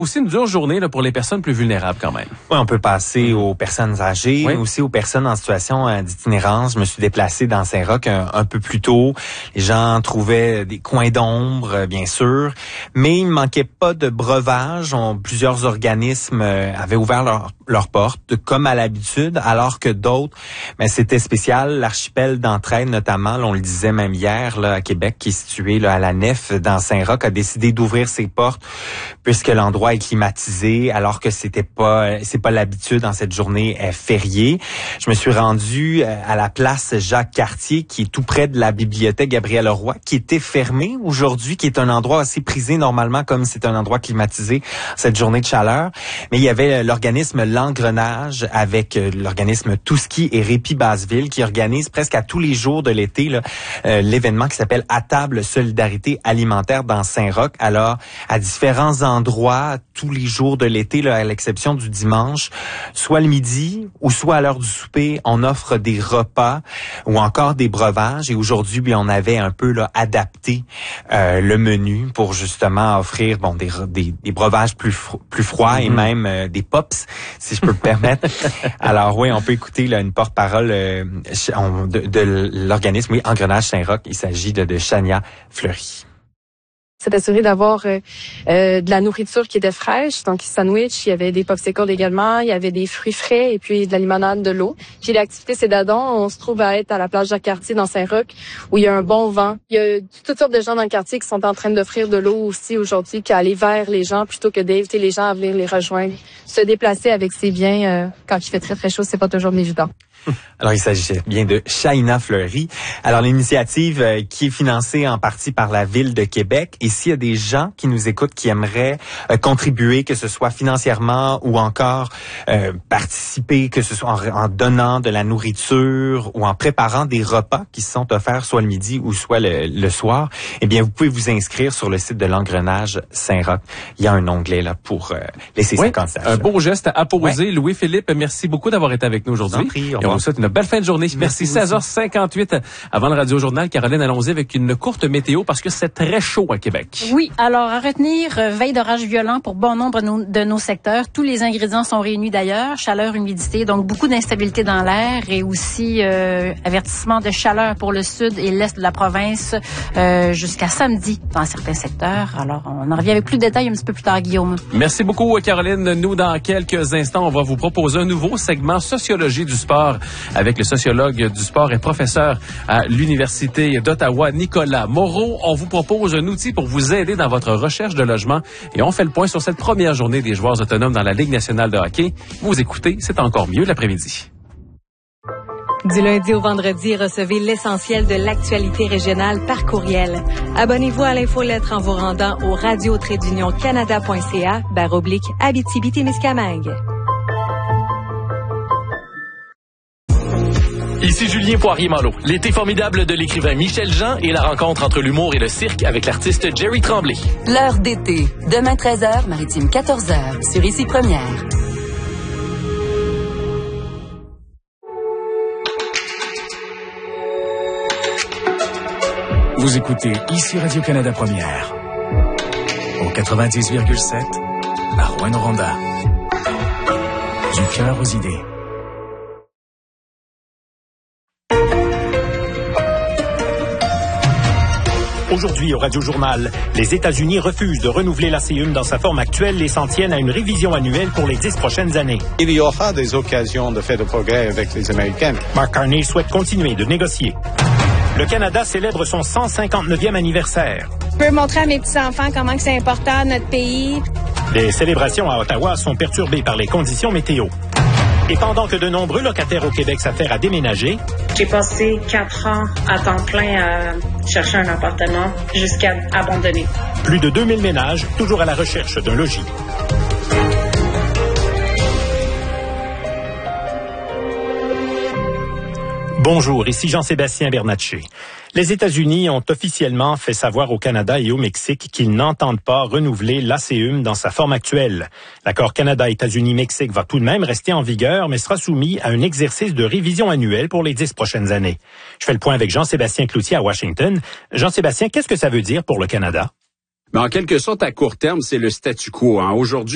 Aussi une dure journée là, pour les personnes plus vulnérables quand même. Oui, on peut passer aux personnes âgées, oui. mais aussi aux personnes en situation d'itinérance. Je me suis déplacé dans Saint-Roch un peu plus tôt. Les gens trouvaient des coins d'ombre, bien sûr, mais il ne manquait pas de breuvages. Plusieurs organismes avaient ouvert leurs portes, comme à l'habitude, alors que d'autres, mais c'était spécial. L'archipel d'Entraide, notamment, là, on le disait même hier là, à Québec, qui est situé là, à la Nef dans Saint-Roch, a décidé d'ouvrir ses portes puisque l'endroit est climatisé, alors que c'est pas l'habitude dans cette journée fériée. Je me suis rendu à la place Jacques-Cartier, qui est tout près de la bibliothèque Gabriel-Leroy, qui était fermée aujourd'hui, qui est un endroit assez prisé normalement, comme c'est un endroit climatisé cette journée de chaleur. Mais il y avait l'organisme L'Engrenage avec l'organisme Touski et Répit Basseville qui organise presque à tous les jours de l'été là, l'événement qui s'appelle À table solidarité alimentaire dans Saint-Roch. Alors, à différents endroits, tous les jours de l'été, là, à l'exception du dimanche, soit le midi ou soit à l'heure du souper, on offre des repas ou encore des breuvages. Et aujourd'hui, on avait un peu là, adapté le menu pour justement offrir des breuvages plus froids et même des pops, si je peux me permettre. Alors oui, on peut écouter là, une porte-parole de l'organisme Engrenage Saint-Roch. Il s'agit de Chania Fleury. C'est assuré d'avoir de la nourriture qui était fraîche, donc sandwich, il y avait des popsicles également, il y avait des fruits frais et puis de la limonade, de l'eau. Puis l'activité Cédadon, on se trouve à être à la plage Jacques-Cartier dans Saint-Roch où il y a un bon vent. Il y a toutes sortes de gens dans le quartier qui sont en train d'offrir de l'eau aussi aujourd'hui, qui aller vers les gens plutôt que d'inviter les gens à venir les rejoindre. Se déplacer avec ses biens quand il fait très très chaud, c'est pas toujours évident. Alors, il s'agissait bien de Chania Fleury. Alors, l'initiative qui est financée en partie par la Ville de Québec. Et s'il y a des gens qui nous écoutent qui aimeraient contribuer, que ce soit financièrement ou encore participer, que ce soit en donnant de la nourriture ou en préparant des repas qui se sont offerts soit le midi ou soit le soir, eh bien, vous pouvez vous inscrire sur le site de l'Engrenage Saint-Roch. Il y a un onglet là pour laisser sa candidature. Un beau geste à poser. Ouais. Louis-Philippe, merci beaucoup d'avoir été avec nous aujourd'hui. On vous souhaite une belle fin de journée. Merci 16h58. Avant le Radio Journal, Caroline, allons-y avec une courte météo parce que c'est très chaud à Québec. Oui, alors à retenir, veille d'orage violent pour bon nombre de nos secteurs. Tous les ingrédients sont réunis d'ailleurs. Chaleur, humidité, donc beaucoup d'instabilité dans l'air et aussi avertissement de chaleur pour le sud et l'est de la province jusqu'à samedi dans certains secteurs. Alors, on en revient avec plus de détails un petit peu plus tard, Guillaume. Merci beaucoup, Caroline. Nous, dans quelques instants, on va vous proposer un nouveau segment Sociologie du sport avec le sociologue du sport et professeur à l'Université d'Ottawa, Nicolas Moreau. On vous propose un outil pour vous aider dans votre recherche de logement et on fait le point sur cette première journée des joueurs autonomes dans la Ligue nationale de hockey. Vous écoutez, c'est encore mieux l'après-midi. Du lundi au vendredi, recevez l'essentiel de l'actualité régionale par courriel. Abonnez-vous à l'infolettre en vous rendant au radio-canada.ca/Abitibi-Témiscamingue. Ici Julien Poirier-Malo. L'été formidable de l'écrivain Michel Jean et la rencontre entre l'humour et le cirque avec l'artiste Jerry Tremblay. L'heure d'été. Demain 13h, Maritime 14h, sur Ici Première. Vous écoutez Ici Radio-Canada Première. Au 90,7, à Rouyn-Noranda. Du cœur aux idées. Aujourd'hui au Radio Journal, les États-Unis refusent de renouveler l'ACUM dans sa forme actuelle et s'en tiennent à une révision annuelle pour les 10 prochaines années. Il y aura des occasions de faire de progrès avec les Américains. Mark Carney souhaite continuer de négocier. Le Canada célèbre son 159e anniversaire. Je peux montrer à mes petits-enfants comment c'est important notre pays. Les célébrations à Ottawa sont perturbées par les conditions météo. Et pendant que de nombreux locataires au Québec s'affairent à déménager... J'ai passé 4 ans à temps plein à chercher un appartement jusqu'à abandonner. Plus de 2000 ménages, toujours à la recherche d'un logis. Bonjour, ici Jean-Sébastien Bernatchez. Les États-Unis ont officiellement fait savoir au Canada et au Mexique qu'ils n'entendent pas renouveler l'ACUM dans sa forme actuelle. L'accord Canada-États-Unis-Mexique va tout de même rester en vigueur, mais sera soumis à un exercice de révision annuelle pour les 10 prochaines années. Je fais le point avec Jean-Sébastien Cloutier à Washington. Jean-Sébastien, qu'est-ce que ça veut dire pour le Canada? Mais en quelque sorte, à court terme, c'est le statu quo. Aujourd'hui,